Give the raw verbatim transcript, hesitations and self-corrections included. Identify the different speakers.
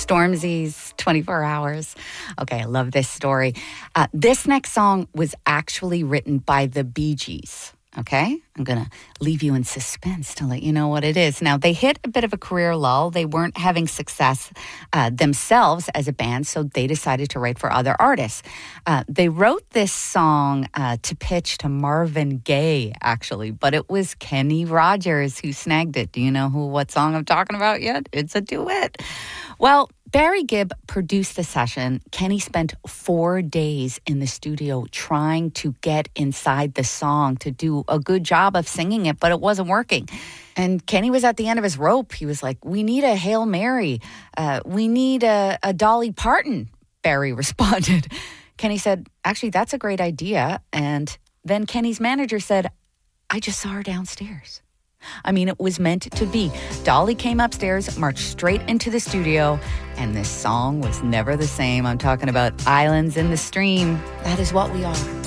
Speaker 1: Stormzy's twenty-four hours. Okay, I love this story. Uh, this next song was actually written by the Bee Gees. Okay, I'm going to leave you in suspense to let you know what it is. Now, they hit a bit of a career lull. They weren't having success uh, themselves as a band, so they decided to write for other artists. Uh, they wrote this song uh, to pitch to Marvin Gaye, actually, but it was Kenny Rogers who snagged it. Do you know who what song I'm talking about yet? It's a duet. Well, Barry Gibb produced the session. Kenny spent four days in the studio trying to get inside the song to do a good job of singing it, but it wasn't working. And Kenny was at the end of his rope. He was like, we need a Hail Mary. Uh, we need a, a Dolly Parton, Barry responded. Kenny said, actually, that's a great idea. And then Kenny's manager said, I just saw her downstairs. I mean, it was meant to be. Dolly came upstairs, marched straight into the studio, and this song was never the same. I'm talking about Islands in the Stream. That is what we are.